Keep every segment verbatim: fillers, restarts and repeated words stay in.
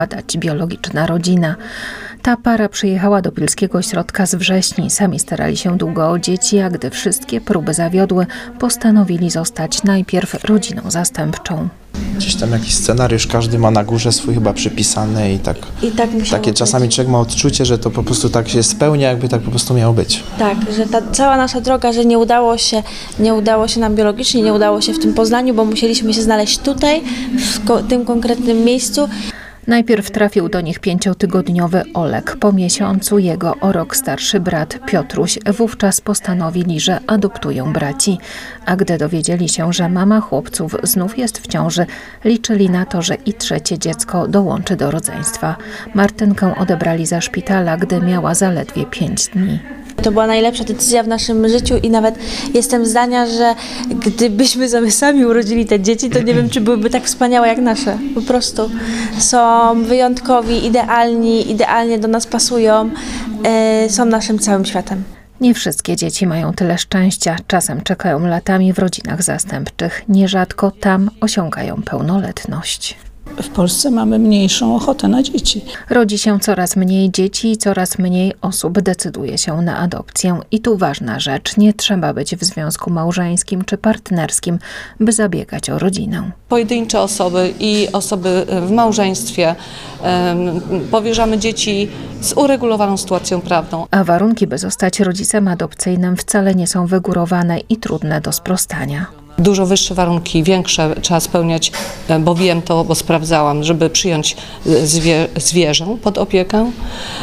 Dać biologiczna rodzina. Ta para przyjechała do Pilskiego Ośrodka z Wrześni. Sami starali się długo o dzieci, a gdy wszystkie próby zawiodły, postanowili zostać najpierw rodziną zastępczą. Gdzieś tam jakiś scenariusz każdy ma na górze swój chyba przypisany i tak, I tak takie czasami być. człowiek ma odczucie, że to po prostu tak się spełnia, jakby tak po prostu miało być. Tak, że ta cała nasza droga, że nie udało się, nie udało się nam biologicznie, nie udało się w tym Poznaniu, bo musieliśmy się znaleźć tutaj, w ko- tym konkretnym miejscu. Najpierw trafił do nich pięciotygodniowy Olek. Po miesiącu jego o rok starszy brat Piotruś. Wówczas postanowili, że adoptują braci. A gdy dowiedzieli się, że mama chłopców znów jest w ciąży, liczyli na to, że i trzecie dziecko dołączy do rodzeństwa. Martynkę odebrali ze szpitala, gdy miała zaledwie pięć dni. To była najlepsza decyzja w naszym życiu i nawet jestem zdania, że gdybyśmy sobie sami urodzili te dzieci, to nie wiem, czy byłyby tak wspaniałe jak nasze. Po prostu są wyjątkowi, idealni, idealnie do nas pasują, yy, są naszym całym światem. Nie wszystkie dzieci mają tyle szczęścia. Czasem czekają latami w rodzinach zastępczych. Nierzadko tam osiągają pełnoletność. W Polsce mamy mniejszą ochotę na dzieci. Rodzi się coraz mniej dzieci i coraz mniej osób decyduje się na adopcję. I tu ważna rzecz, nie trzeba być w związku małżeńskim czy partnerskim, by zabiegać o rodzinę. Pojedyncze osoby i osoby w małżeństwie um, powierzamy dzieci z uregulowaną sytuacją prawną. A warunki, by zostać rodzicem adopcyjnym, wcale nie są wygórowane i trudne do sprostania. Dużo wyższe warunki, większe trzeba spełniać, bo wiem to, bo sprawdzałam, żeby przyjąć zwie, zwierzę pod opiekę.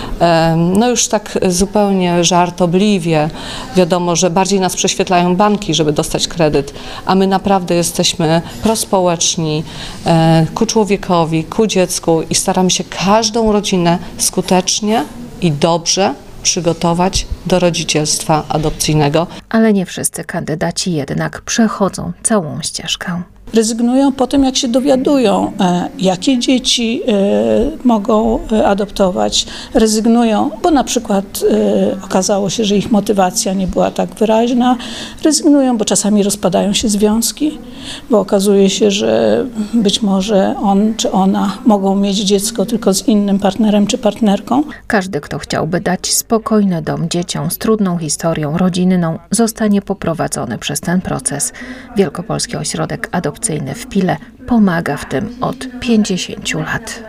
No już tak zupełnie żartobliwie, wiadomo, że bardziej nas prześwietlają banki, żeby dostać kredyt, a my naprawdę jesteśmy prospołeczni ku człowiekowi, ku dziecku i staramy się każdą rodzinę skutecznie i dobrze przygotować do rodzicielstwa adopcyjnego. Ale nie wszyscy kandydaci jednak przechodzą całą ścieżkę. Rezygnują po tym, jak się dowiadują, e, jakie dzieci e, mogą adoptować. Rezygnują, bo na przykład e, okazało się, że ich motywacja nie była tak wyraźna. Rezygnują, bo czasami rozpadają się związki, bo okazuje się, że być może on czy ona mogą mieć dziecko tylko z innym partnerem czy partnerką. Każdy, kto chciałby dać spokojny dom dzieciom z trudną historią rodzinną, zostanie poprowadzony przez ten proces. Wielkopolski Ośrodek Adopcyjny w Pile pomaga w tym od pięćdziesięciu lat.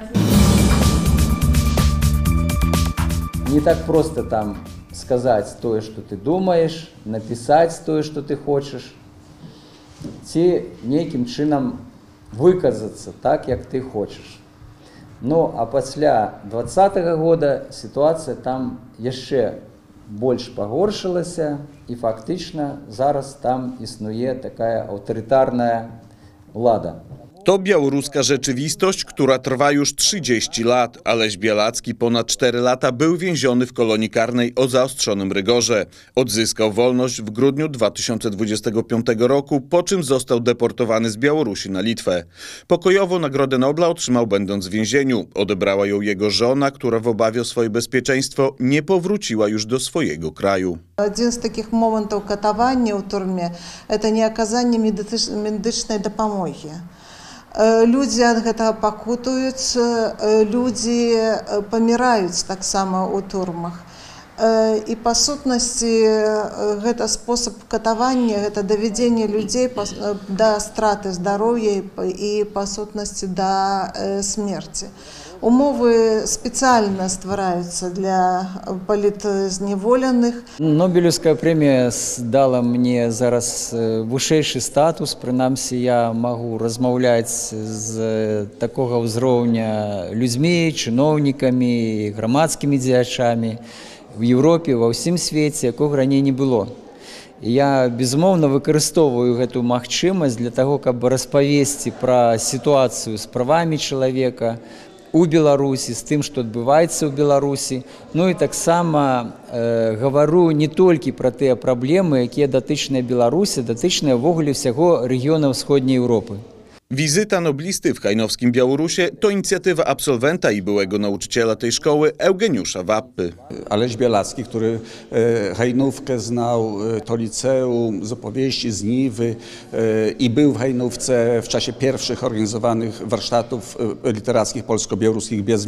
Не так просто там сказать то, что ты думаешь, написать то, что ты хочешь, ці неким чином виказатися так, як ти хочеш. Ну, а після двадцятого года ситуація там ще більш погоршилася і фактично зараз там існує така авторитарна влада. To białoruska rzeczywistość, która trwa już trzydzieści lat. Aleś Białacki ponad cztery lata był więziony w kolonii karnej o zaostrzonym rygorze. Odzyskał wolność w grudniu dwa tysiące dwudziestego piątego roku, po czym został deportowany z Białorusi na Litwę. Pokojowo Nagrodę Nobla otrzymał będąc w więzieniu. Odebrała ją jego żona, która w obawie o swoje bezpieczeństwo nie powróciła już do swojego kraju. Один з таких моментів катування у турмі – це неоказання медичної допомоги. Люди ад гэтага пакутуюць, людзі паміраюць таксама ў турмах. І па сутнасці гэта спосаб катавання, гэта давядзенне людзей да страты здароўя і па сутнасці да смерці. Умовы специально ствараюцца для палітзневоленых. Нобелевская премия дала мне зараз вышэйшы статус, прынамсі я магу размаўляць з такога ўзроўня людзьмі, чыноўнікамі, грамадскімі дзеячамі в Еўропе, ва ўсім свеце, якога раней не было. І я, безумоўна, выкарыстоўваю гэту магчымасць для таго, каб распавесці пра сітуацыю з правамі чалавека у Беларусі, з тым, што адбываецца ў Беларусі. Ну і таксама э, гавару не толькі пра тыя праблемы, якія датычныя Беларусі, датычныя ўвогуле ўсяго рэгіёна ўсходняй Еўропы. Wizyta noblisty w hajnowskim Białorusie to inicjatywa absolwenta i byłego nauczyciela tej szkoły Eugeniusza Wappy. Aleś Bielacki, który Hajnówkę znał, to liceum z opowieści, z Niwy i był w Hajnówce w czasie pierwszych organizowanych warsztatów literackich polsko-białoruskich bez